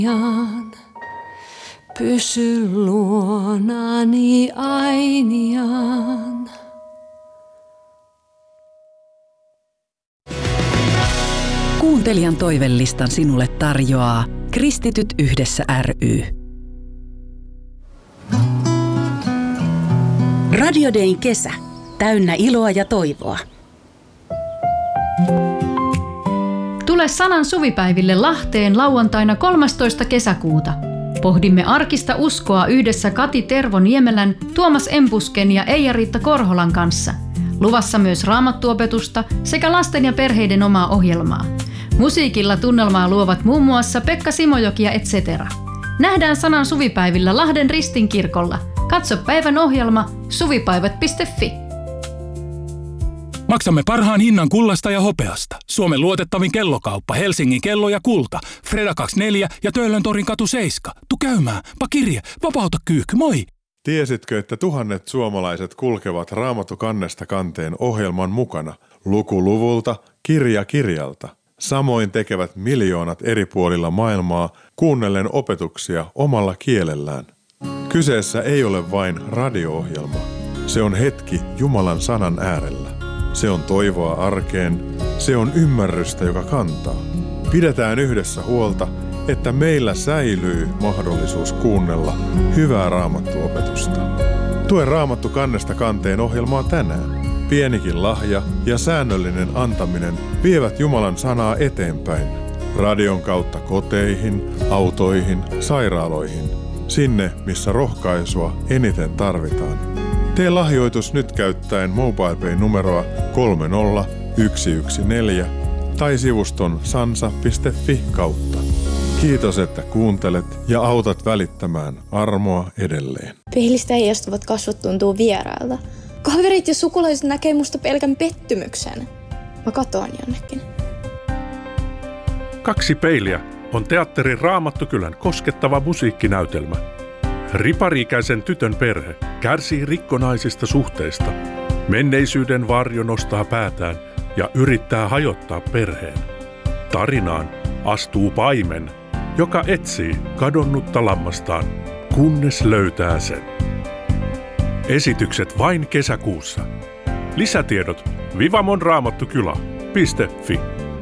Pysy luonani ainiaan. Kuuntelijan toivelistan sinulle tarjoaa Kristityt yhdessä ry. Radio Dayn kesä. Täynnä iloa ja toivoa. Tule Sanan suvipäiville Lahteen lauantaina 13. kesäkuuta. Pohdimme arkista uskoa yhdessä Kati Tervo-Niemelän, Tuomas Empusken ja Eija-Riitta Korholan kanssa. Luvassa myös raamattuopetusta sekä lasten ja perheiden omaa ohjelmaa. Musiikilla tunnelmaa luovat muun muassa Pekka Simojoki ja etc. Nähdään Sanan suvipäivillä Lahden Ristinkirkolla. Katso päivän ohjelma suvipäivät.fi. Maksamme parhaan hinnan kullasta ja hopeasta. Suomen luotettavin kellokauppa, Helsingin kello ja kulta. Freda 24 ja Töölöntorin katu 7. Tu käymään, kirje, vapauta kyyhky, moi! Tiesitkö, että tuhannet suomalaiset kulkevat Raamattu kannesta kanteen ohjelman mukana, luku luvulta, kirja kirjalta? Samoin tekevät miljoonat eri puolilla maailmaa kuunnellen opetuksia omalla kielellään. Kyseessä ei ole vain radio-ohjelma. Se on hetki Jumalan sanan äärellä. Se on toivoa arkeen. Se on ymmärrystä, joka kantaa. Pidetään yhdessä huolta, että meillä säilyy mahdollisuus kuunnella hyvää raamattuopetusta. Tue Raamattu kannesta kanteen ohjelmaa tänään. Pienikin lahja ja säännöllinen antaminen vievät Jumalan sanaa eteenpäin. Radion kautta koteihin, autoihin, sairaaloihin. Sinne, missä rohkaisua eniten tarvitaan. Tee lahjoitus nyt käyttäen MobilePay-numeroa 30114 tai sivuston sansa.fi kautta. Kiitos, että kuuntelet ja autat välittämään armoa edelleen. Peilistä heijastuvat kasvot tuntuu vierailta. Kaverit ja sukulaiset näkee musta pelkän pettymyksen. Mä katoan jonnekin. Kaksi peiliä on teatterin Raamattukylän koskettava musiikkinäytelmä. Ripari-ikäisen tytön perhe kärsii rikkonaisista suhteista. Menneisyyden varjo nostaa päätään ja yrittää hajottaa perheen. Tarinaan astuu paimen, joka etsii kadonnutta lammastaan, kunnes löytää sen. Esitykset vain kesäkuussa. Lisätiedot vivamonraamattukylä.fi.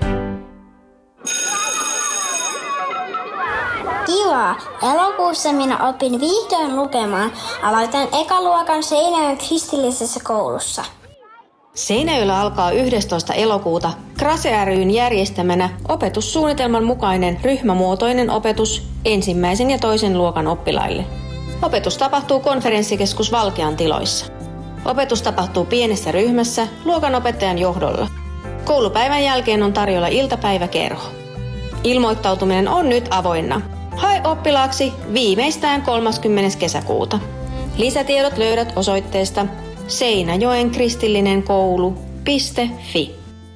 Kiva! Elokuussa minä opin vihdoin lukemaan. Aloitan ekaluokan Seinäjoen kristillisessä koulussa. Seinäjoella alkaa 11. elokuuta Krase ry:n järjestämänä opetussuunnitelman mukainen ryhmämuotoinen opetus 1. ja 2. luokan oppilaille. Opetus tapahtuu konferenssikeskus Valkean tiloissa. Opetus tapahtuu pienessä ryhmässä luokanopettajan johdolla. Koulupäivän jälkeen on tarjolla iltapäiväkerho. Ilmoittautuminen on nyt avoinna. Hae oppilaaksi viimeistään 30. kesäkuuta. Lisätiedot löydät osoitteesta Seinäjoen kristillinen koulu.fi.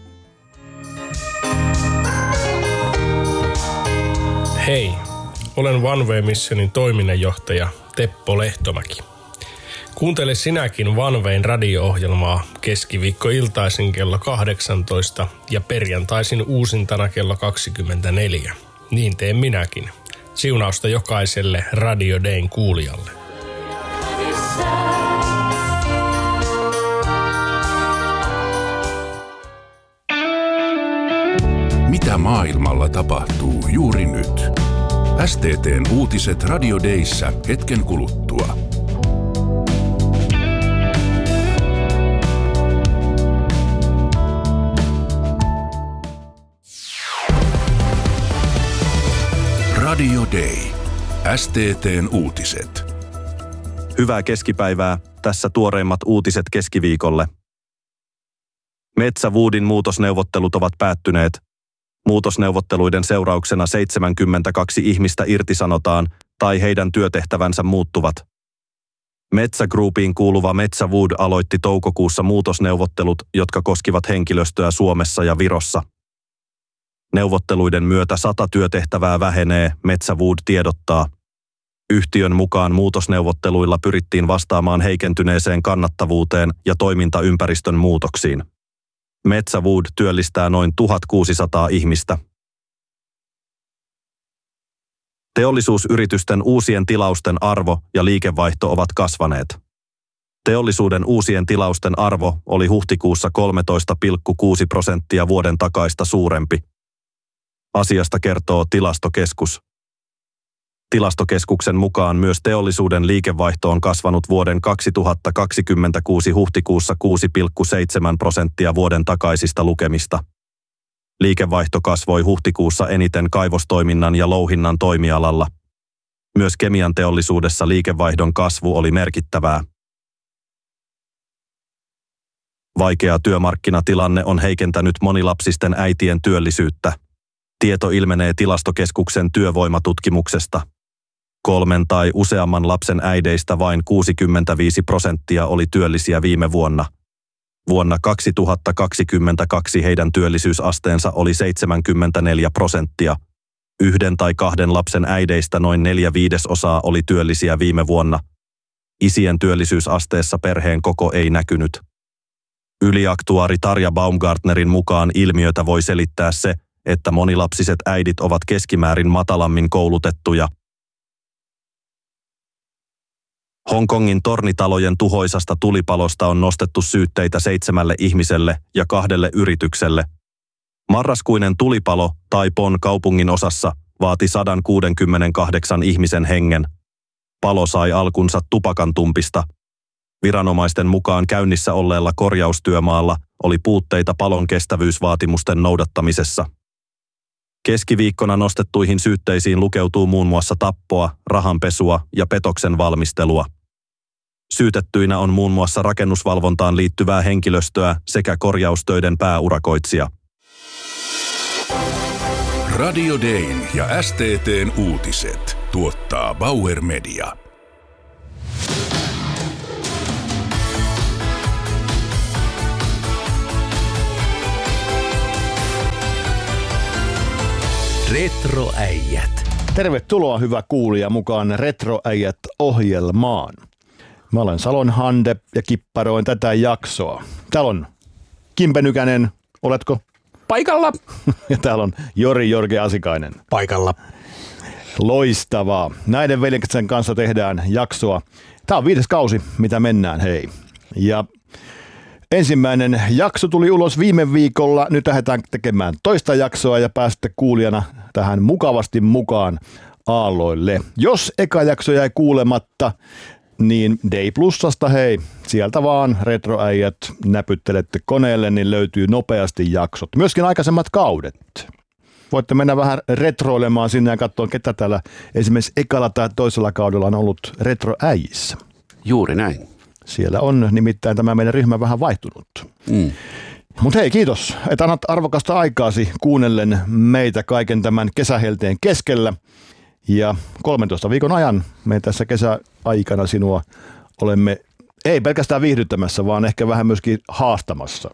Hei, olen One Way Missionin toiminnanjohtaja Teppo Lehtomäki. Kuuntele sinäkin One Wayn radio-ohjelmaa keskiviikkoiltaisin kello 18 ja perjantaisin uusintana kello 24. Niin teen minäkin. Siunausta jokaiselle Radio Dayn kuulijalle. Mitä maailmalla tapahtuu juuri nyt? STT:n uutiset Radio Dayssä hetken kuluttua. Radio Day. STT:n uutiset. Hyvää keskipäivää. Tässä tuoreimmat uutiset keskiviikolle. Metsä Woodin muutosneuvottelut ovat päättyneet. Muutosneuvotteluiden seurauksena 72 ihmistä irtisanotaan tai heidän työtehtävänsä muuttuvat. Metsä Groupiin kuuluva Metsä Wood aloitti toukokuussa muutosneuvottelut, jotka koskivat henkilöstöä Suomessa ja Virossa. Neuvotteluiden myötä 100 työtehtävää vähenee, Metsä Wood tiedottaa. Yhtiön mukaan muutosneuvotteluilla pyrittiin vastaamaan heikentyneeseen kannattavuuteen ja toimintaympäristön muutoksiin. Metsä Wood työllistää noin 1600 ihmistä. Teollisuusyritysten uusien tilausten arvo ja liikevaihto ovat kasvaneet. Teollisuuden uusien tilausten arvo oli huhtikuussa 13,6% vuoden takaista suurempi. Asiasta kertoo Tilastokeskus. Tilastokeskuksen mukaan myös teollisuuden liikevaihto on kasvanut vuoden 2026 huhtikuussa 6,7% vuoden takaisista lukemista. Liikevaihto kasvoi huhtikuussa eniten kaivostoiminnan ja louhinnan toimialalla. Myös kemian teollisuudessa liikevaihdon kasvu oli merkittävää. Vaikea työmarkkinatilanne on heikentänyt monilapsisten äitien työllisyyttä. Tieto ilmenee Tilastokeskuksen työvoimatutkimuksesta. 3 tai useamman lapsen äideistä vain 65% oli työllisiä viime vuonna. Vuonna 2022 heidän työllisyysasteensa oli 74%. 1 tai 2 lapsen äideistä noin 4/5 oli työllisiä viime vuonna. Isien työllisyysasteessa perheen koko ei näkynyt. Yliaktuaari Tarja Baumgartnerin mukaan ilmiötä voi selittää se, että monilapsiset äidit ovat keskimäärin matalammin koulutettuja. Hongkongin tornitalojen tuhoisasta tulipalosta on nostettu syytteitä 7 ihmiselle ja 2 yritykselle. Marraskuinen tulipalo Taipon kaupungin osassa vaati 168 ihmisen hengen. Palo sai alkunsa tupakantumpista. Viranomaisten mukaan käynnissä olleella korjaustyömaalla oli puutteita palon kestävyysvaatimusten noudattamisessa. Keskiviikkona nostettuihin syytteisiin lukeutuu muun muassa tappoa, rahanpesua ja petoksen valmistelua. Syytettyinä on muun muassa rakennusvalvontaan liittyvää henkilöstöä sekä korjaustöiden pääurakoitsija. Radio Dayn ja STT:n uutiset tuottaa Bauer Media. Retroäijät. Tervetuloa hyvä kuulija mukaan Retroäijät ohjelmaan. Mä olen Salon Hande ja kipparoin tätä jaksoa. Täällä on Kimpe Nykänen, oletko? Paikalla. Ja täällä on Jori Jorge Asikainen. Paikalla. Loistavaa. Näiden veljeksen kanssa tehdään jaksoa. Tää on 5. kausi, mitä mennään, hei. Ja ensimmäinen jakso tuli ulos viime viikolla. Nyt lähdetään tekemään toista jaksoa ja pääsette kuulijana tähän mukavasti mukaan aalloille. Jos eka jakso jäi kuulematta, niin Day Plusasta hei, sieltä vaan retroäijät näpyttelette koneelle, niin löytyy nopeasti jaksot. Myöskin aikaisemmat kaudet. Voitte mennä vähän retroilemaan sinne ja katsoa, ketä täällä esimerkiksi ekalla tai toisella kaudella on ollut retroäijissä. Juuri näin. Siellä on nimittäin tämä meidän ryhmä vähän vaihtunut. Mutta hei, kiitos, että annat arvokasta aikaasi kuunnellen meitä kaiken tämän kesähelteen keskellä. Ja 13 viikon ajan me tässä kesäaikana sinua olemme ei pelkästään viihdyttämässä, vaan ehkä vähän myöskin haastamassa.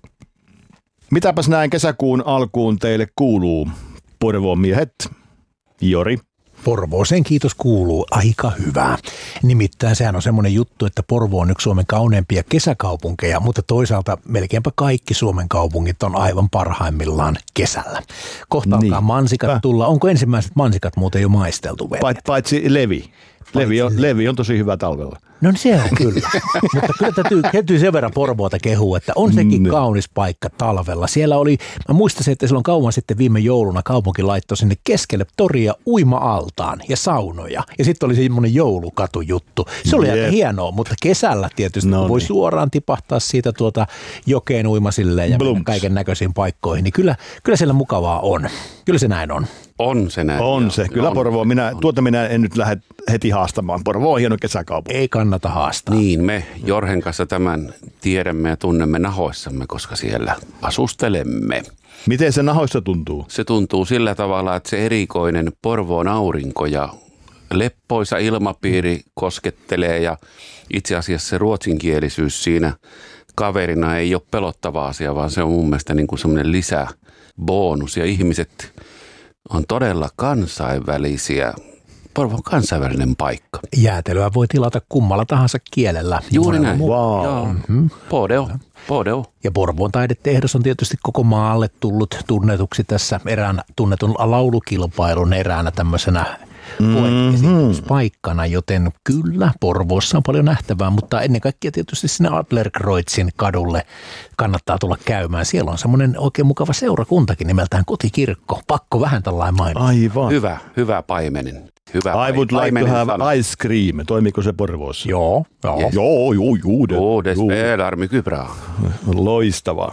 Mitäpäs näin kesäkuun alkuun teille kuuluu, Porvoon miehet? Jori? Porvooseen kiitos kuuluu aika hyvää. Nimittäin sehän on semmoinen juttu, että Porvoo on yksi Suomen kauneimpia kesäkaupunkeja, mutta toisaalta melkeinpä kaikki Suomen kaupungit on aivan parhaimmillaan kesällä. Kohta alkaa mansikat tulla. Onko ensimmäiset mansikat muuten jo maisteltu? Paitsi Levi. Levi on tosi hyvä talvella. No se on kyllä, mutta kyllä täytyy sen verran Porvoota kehua, että on sekin kaunis paikka talvella. Siellä oli, mä muistan, että silloin kauan sitten viime jouluna kaupunki laittoi sinne keskelle toria uima-altaan ja saunoja. Ja sitten oli semmoinen joulukatujuttu. Se oli aika hienoa, mutta kesällä tietysti voi suoraan tipahtaa siitä jokeen uimasilleen ja kaiken näköisiin paikkoihin. Niin kyllä siellä mukavaa on. Kyllä se näin on. On se näin. On se. Kyllä Porvoo. Minä en nyt lähde heti haastamaan. Porvoo on hieno kesäkaupunki. Ei kannata haastaa. Niin, me Jorhen kanssa tämän tiedämme ja tunnemme nahoissamme, koska siellä asustelemme. Miten se nahoissa tuntuu? Se tuntuu sillä tavalla, että se erikoinen Porvoon aurinko ja leppoisa ilmapiiri koskettelee ja itse asiassa se ruotsinkielisyys siinä kaverina ei ole pelottava asia, vaan se on mun mielestä niin kuin semmoinen lisäbonus ja ihmiset on todella kansainvälisiä. Porvoo on kansainvälinen paikka. Jäätelöä voi tilata kummalla tahansa kielellä. Juuri näin. Wow. Podeo. Podeu. Ja Porvoon taidetehdas on tietysti koko maalle tullut tunnetuksi tässä erään tunnetun laulukilpailun eräänä tämmöisenä paikkana, joten kyllä Porvoossa on paljon nähtävää, mutta ennen kaikkea tietysti sinne Adlerkreuzin kadulle kannattaa tulla käymään. Siellä on semmoinen oikein mukava seurakuntakin nimeltään Kotikirkko. Pakko vähän tällainen mainita. Aivan. Hyvä paimenen. I would like to have ice cream. Toimiko se Porvoossa? Joo. Yes. Joo. Det spelar mycket bra. Loistavaa.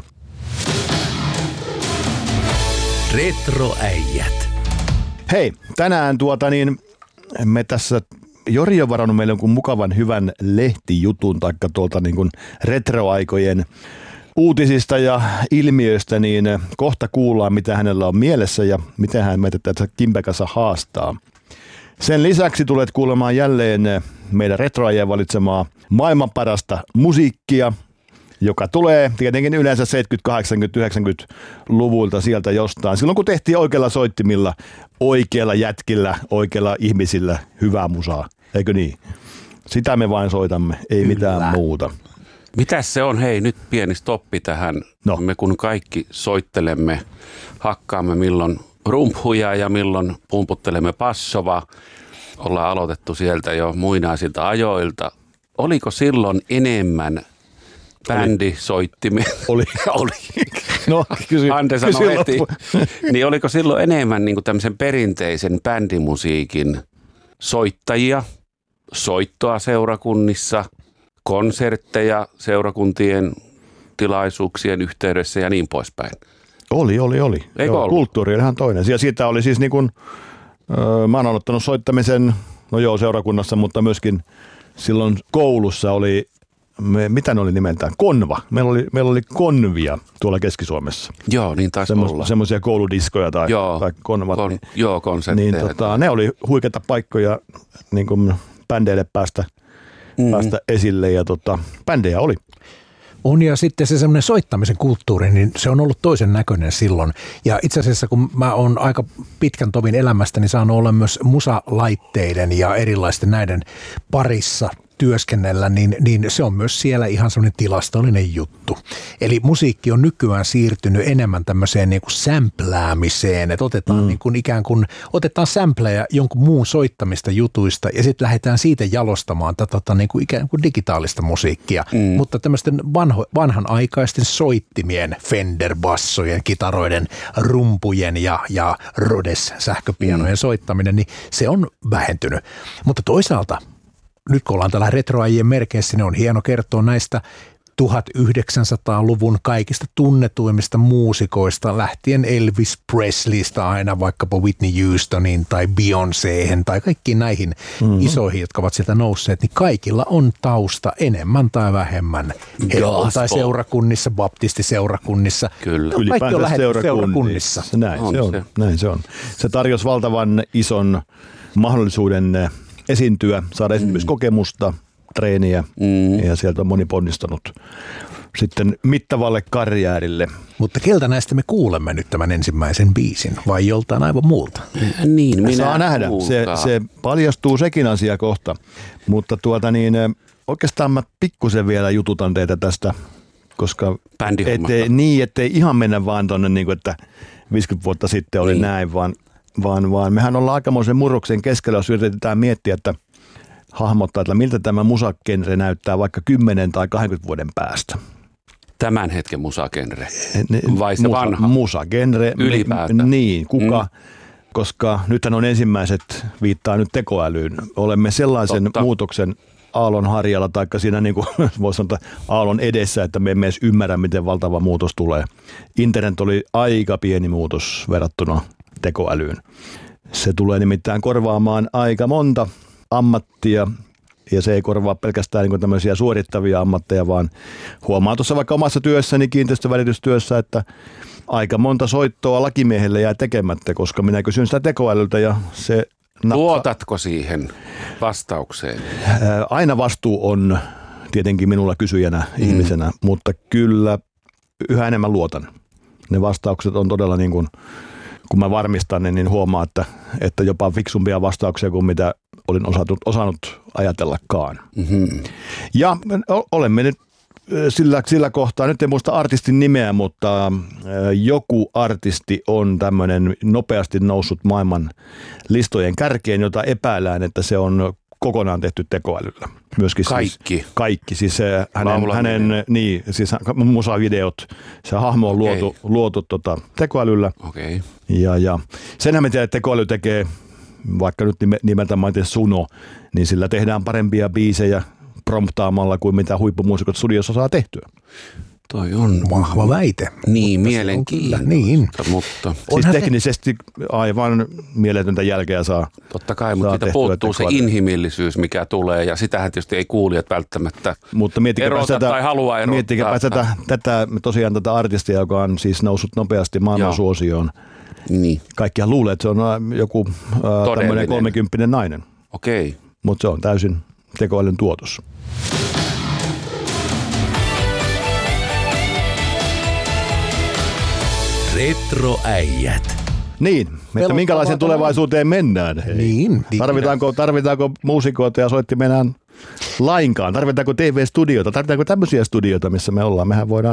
Retroäijät. Hei, tänään me tässä Jori on varannut meille jonkun mukavan hyvän lehtijutun taikka retroaikojen uutisista ja ilmiöistä, niin kohta kuullaan, mitä hänellä on mielessä ja miten hän meitä tässä Kimpen kanssa haastaa. Sen lisäksi tulet kuulemaan jälleen meidän retroajien valitsemaa maailman parasta musiikkia, joka tulee tietenkin yleensä 70-, 80-, 90-luvulta sieltä jostain. Silloin kun tehtiin oikeilla soittimilla, oikeilla jätkillä, oikeilla ihmisillä hyvää musaa, eikö niin? Sitä me vain soitamme, ei mitään muuta. Mitäs se on? Hei, nyt pieni stoppi tähän. No. Me kun kaikki soittelemme, hakkaamme milloin rumphuja ja milloin pumputtelemme passovaa. Ollaan aloitettu sieltä jo muinaisilta ajoilta. Oliko silloin enemmän bändisoittimia? Oli. No, Ante sanoi heti. Niin oliko silloin enemmän niin kuin tämmöisen perinteisen bändimusiikin soittajia, soittoa seurakunnissa, konsertteja seurakuntien tilaisuuksien yhteydessä ja niin poispäin? Oli. Joo, kulttuuri oli ihan toinen. Ja siitä oli siis niin kuin, mä oon aloittanut soittamisen, seurakunnassa, mutta myöskin silloin koulussa oli, mitä ne oli nimeltään? Konva. Meillä oli konvia tuolla Keski-Suomessa. Joo, niin taisi olla. Semmoisia kouludiskoja tai konvat. Konsertteja. Niin, ne oli huikeita paikkoja niin kuin bändeille päästä esille ja bändejä oli. On ja sitten se semmoinen soittamisen kulttuuri, niin se on ollut toisen näköinen silloin. Ja itse asiassa kun mä oon aika pitkän tovin elämästäni saanut olla myös musalaitteiden ja erilaisten näiden parissa työskennellä, niin se on myös siellä ihan semmoinen tilastollinen juttu. Eli musiikki on nykyään siirtynyt enemmän tämmöiseen niin kuin sämpläämiseen, että otetaan niin kuin ikään kuin otetaan sämpleja jonkun muun soittamista jutuista ja sitten lähdetään siitä jalostamaan tätä niin kuin ikään kuin digitaalista musiikkia. Mutta tämmöisten vanhanaikaisten soittimien, Fender-bassojen, kitaroiden, rumpujen ja Rhodes-sähköpianojen soittaminen, niin se on vähentynyt. Mutta toisaalta nyt kun ollaan tällä retroajien merkeissä, niin on hieno kertoa näistä 1900-luvun kaikista tunnetuimmista muusikoista, lähtien Elvis Presleystä aina vaikkapa Whitney Houstonin tai Beyoncéhen tai kaikkiin näihin isoihin, jotka ovat sieltä nousseet, niin kaikilla on tausta enemmän tai vähemmän. Tai seurakunnissa, baptistiseurakunnissa. Kyllä. Kaikki on lähdetty seurakunnissa. Näin se on. Se tarjosi valtavan ison mahdollisuuden esiintyä, saada esiintymiskokemusta, treeniä ja sieltä on moni ponnistanut sitten mittavalle karjäärille. Mutta keltä näistä me kuulemme nyt tämän ensimmäisen biisin vai joltain aivan muulta? Niin, minä saa nähdä. Se paljastuu sekin asia kohta, mutta oikeastaan mä pikkusen vielä jututan teitä tästä, koska ettei ihan mennä vaan tonne, niin kuin, että 50 vuotta sitten oli näin, vaan mehän ollaan aikamoisen murroksen keskellä, jos yritetään miettiä, että hahmottaa, että miltä tämä musagenre näyttää vaikka 10 tai 20 vuoden päästä. Tämän hetken musagenre? Vai se vanha? Musagenre. Ylipäätään. Niin, kuka? Koska nythän on ensimmäiset, viittaa nyt tekoälyyn. Olemme sellaisen muutoksen aallon harjalla, taikka siinä niin kuin voisi sanoa aallon edessä, että me emme edes ymmärrä, miten valtava muutos tulee. Internet oli aika pieni muutos verrattuna tekoälyyn. Se tulee nimittäin korvaamaan aika monta ammattia, ja se ei korvaa pelkästään niin kuin tämmöisiä suorittavia ammatteja, vaan huomaa tuossa vaikka omassa työssäni, kiinteistövälitystyössä, että aika monta soittoa lakimiehelle jää tekemättä, koska minä kysyn sitä tekoälyltä ja se luotatko siihen vastaukseen? Aina vastuu on tietenkin minulla kysyjänä ihmisenä, mutta kyllä yhä enemmän luotan. Ne vastaukset on todella niin kuin, kun mä varmistan ne, niin huomaa, että jopa fiksumpia vastauksia kuin mitä olin osannut ajatellakaan. Ja olemme nyt sillä kohtaa, nyt en muista artistin nimeä, mutta joku artisti on tämmöinen nopeasti noussut maailman listojen kärkeen, jota epäillään, että se on kokonaan tehty tekoälyllä. Myöskin kaikki? Kaikki. Siis hänen musavideot, se hahmo on luotu tekoälyllä. Okay. Ja senhän me tiedät, että tekoäly tekee, vaikka nyt nimeltä mainitsen Suno, niin sillä tehdään parempia biisejä promptaamalla kuin mitä huippumuusikot studiossa saa tehtyä. Toi on vahva väite. Niin, mielenkiintoista. Niin. Mutta siis teknisesti aivan mieletöntä jälkeä saa. Totta kai, mutta siitä puuttuu se inhimillisyys, mikä tulee, ja sitähän tietysti ei kuulijat välttämättä erota tai halua erottaa. Miettikääpä tosiaan tätä artistia, joka on siis noussut nopeasti maailman suosioon. Niin. Kaikkihan luulee, että se on joku tämmöinen 30 nainen. Okei. Mutta se on täysin tekoälyn tuotos. Retroäijät. Niin, että minkälaisen tulevaisuuteen mennään? Hei. Niin. Tarvitaanko muusikoita ja soittimenään lainkaan? Tarvitaanko TV-studioita? Tarvitaanko tämmöisiä studioita, missä me ollaan?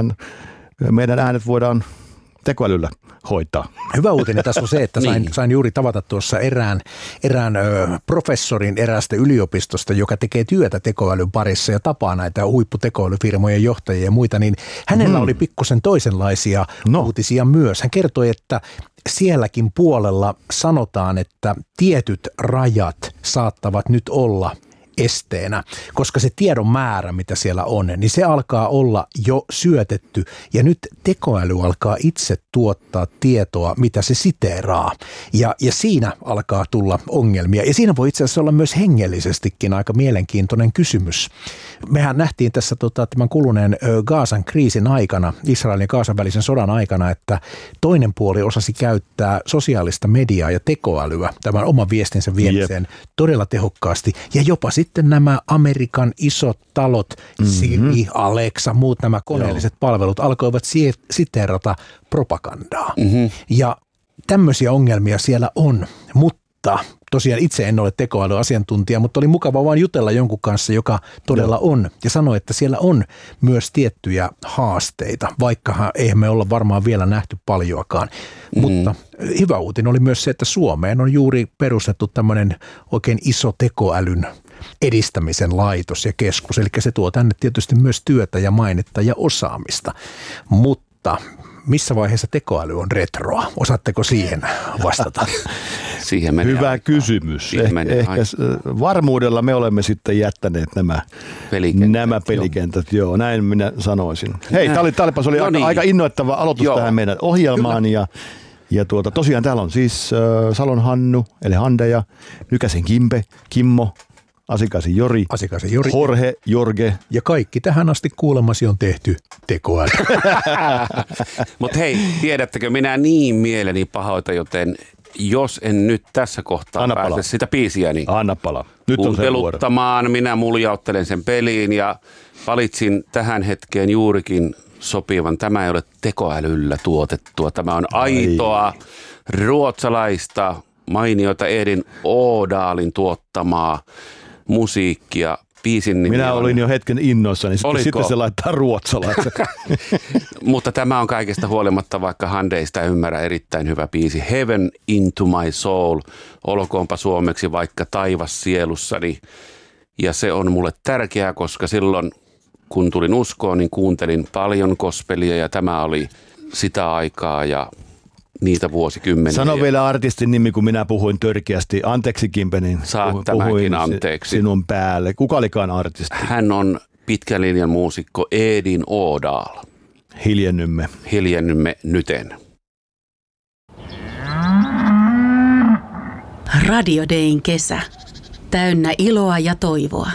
Meidän äänet voidaan tekoälyllä hoitaa. Hyvä uutinen tässä on se, että sain juuri tavata tuossa erään professorin eräästä yliopistosta, joka tekee työtä tekoälyn parissa ja tapaa näitä huipputekoälyfirmojen johtajia ja muita, niin hänellä oli pikkusen toisenlaisia uutisia myös. Hän kertoi, että sielläkin puolella sanotaan, että tietyt rajat saattavat nyt olla esteenä, koska se tiedon määrä, mitä siellä on, niin se alkaa olla jo syötetty ja nyt tekoäly alkaa itse tuottaa tietoa, mitä se siteeraa ja siinä alkaa tulla ongelmia ja siinä voi itse asiassa olla myös hengellisestikin aika mielenkiintoinen kysymys. Mehän nähtiin tässä tämän kuluneen Gazan kriisin aikana, Israelin ja Gazan välisen sodan aikana, että toinen puoli osasi käyttää sosiaalista mediaa ja tekoälyä tämän oman viestinsä viemiseen todella tehokkaasti ja jopa sitten nämä Amerikan isot talot, Siri, Alexa, muut nämä koneelliset palvelut alkoivat siteerata propagandaa. Ja tämmöisiä ongelmia siellä on, mutta tosiaan itse en ole tekoälyasiantuntija, mutta oli mukava vaan jutella jonkun kanssa, joka todella on ja sanoi, että siellä on myös tiettyjä haasteita, vaikka eihän me olla varmaan vielä nähty paljoakaan. Mutta hyvä uutinen oli myös se, että Suomeen on juuri perustettu tämmöinen oikein iso tekoälyn edistämisen laitos ja keskus, eli se tuo tänne tietysti myös työtä ja mainetta ja osaamista, mutta missä vaiheessa tekoäly on retroa? Osaatteko siihen vastata? Siihen menee hyvä kysymys. Ehkä varmuudella me olemme sitten jättäneet nämä pelikentät. Joo, näin minä sanoisin. Hei, Talipas oli aika innoittava aloitus tähän meidän ohjelmaan. Ja tosiaan täällä on siis Salon Hannu, eli Hande ja Nykäsen Kimmo, Asikaisen Jori, Jorge, Jorge. Ja kaikki tähän asti kuulemasi on tehty tekoäly. Mutta hei, tiedättekö, minä niin mieleni pahoita, joten jos en nyt tässä kohtaa pääse sitä biisiä, niin anna pala. Nyt kuunteluttamaan, minä muljauttelen sen peliin ja valitsin tähän hetkeen juurikin sopivan. Tämä ei ole tekoälyllä tuotettua, tämä on aitoa ruotsalaista, mainiota Edin Ådalin tuottamaa musiikkia. Biisin nimi minä olin jo hetken innoissani, sitten se laittaa ruotsalaisen. Mutta tämä on kaikesta huolimatta, vaikka Hande ei sitä ymmärrä, erittäin hyvä biisi. Heaven into my soul, olkoonpa suomeksi vaikka taivas sielussani. Ja se on mulle tärkeää, koska silloin kun tulin uskoon, niin kuuntelin paljon gospelia ja tämä oli sitä aikaa ja niitä vuosikymmeniä. Sano vielä artistin nimi, kun minä puhuin törkeästi. Anteeksi Kimpe, niin puhuin anteeksi sinun päälle. Kuka olikaan artisti? Hän on pitkän linjan muusikko Edin Ådal. Hiljennymme nyten. Radio Dayn kesä. Täynnä iloa ja toivoa.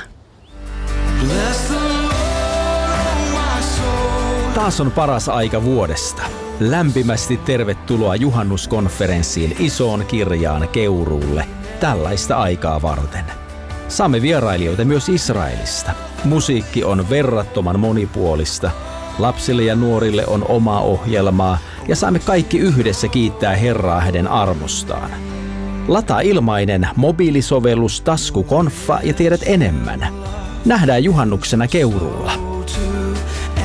Taas on paras aika vuodesta. Lämpimästi tervetuloa juhannuskonferenssiin Isoon Kirjaan Keuruulle tällaista aikaa varten. Saamme vierailijoita myös Israelista. Musiikki on verrattoman monipuolista. Lapsille ja nuorille on omaa ohjelmaa ja saamme kaikki yhdessä kiittää Herraa hänen armostaan. Lataa ilmainen mobiilisovellus Taskukonfa ja tiedät enemmän. Nähdään juhannuksena Keuruulla.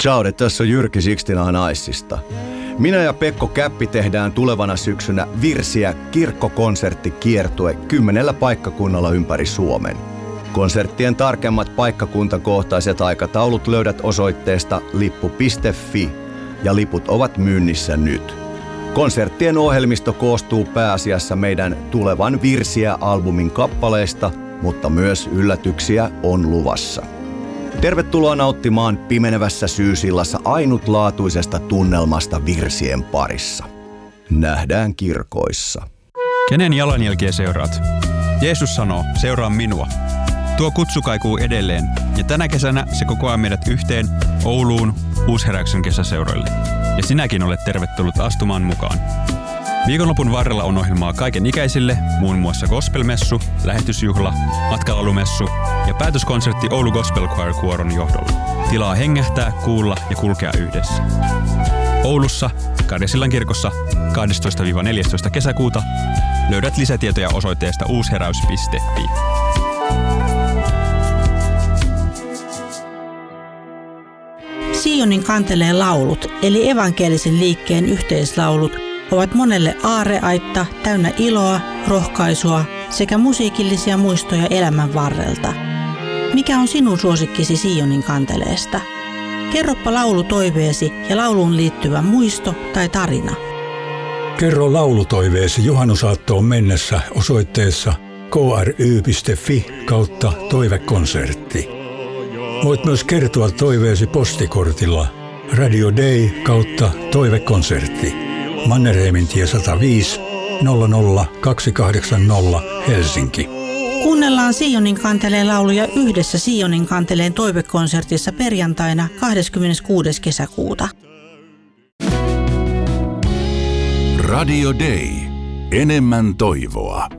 Ciao, tässä on Jyrki Sixtinahan Aissista. Minä ja Pekko Käppi tehdään tulevana syksynä Virsiä kirkkokonserttikiertue 10 paikkakunnalla ympäri Suomen. Konserttien tarkemmat paikkakuntakohtaiset aikataulut löydät osoitteesta lippu.fi ja liput ovat myynnissä nyt. Konserttien ohjelmisto koostuu pääasiassa meidän tulevan Virsiä-albumin kappaleista, mutta myös yllätyksiä on luvassa. Tervetuloa nauttimaan pimenevässä syysillassa ainutlaatuisesta tunnelmasta virsien parissa. Nähdään kirkoissa. Kenen jalanjälkiä seuraat? Jeesus sanoo, seuraa minua. Tuo kutsu kaikuu edelleen, ja tänä kesänä se kokoaa meidät yhteen Ouluun Uusheräyksen kesäseuroille. Ja sinäkin olet tervetullut astumaan mukaan. Viikonlopun varrella on ohjelmaa kaiken ikäisille, muun muassa gospelmessu, lähetysjuhla, matkailumessu ja päätöskonsertti Oulu Gospel Choir kuoron johdolla. Tilaa hengähtää, kuulla ja kulkea yhdessä. Oulussa, Karjasillan kirkossa 12-14 kesäkuuta löydät lisätietoja osoitteesta uusheräys.fi. Sionin kanteleen laulut, eli evankelisen liikkeen yhteislaulut, ovat monelle aarreaitta täynnä iloa, rohkaisua sekä musiikillisia muistoja elämän varrelta. Mikä on sinun suosikkisi Sionin kanteleesta? Kerropa laulutoiveesi ja lauluun liittyvä muisto tai tarina. Kerro laulutoiveesi juhannusaattoon mennessä osoitteessa kry.fi/toivekonsertti. Voit myös kertoa toiveesi postikortilla Radio Day /toivekonsertti. Mannerheimin tie 105 00280 Helsinki. Kuunnellaan Sionin kanteleen lauluja yhdessä Sionin kanteleen toivekonsertissa perjantaina 26. kesäkuuta. Radio Day. Enemmän toivoa.